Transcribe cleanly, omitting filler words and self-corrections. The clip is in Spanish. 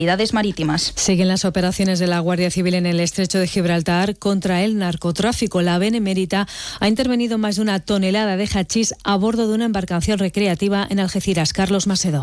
marítimas. Siguen las operaciones de la Guardia Civil en el estrecho de Gibraltar contra el narcotráfico. La Benemérita ha intervenido más de 1 tonelada de hachís a bordo de una embarcación recreativa en Algeciras. Carlos Macedo.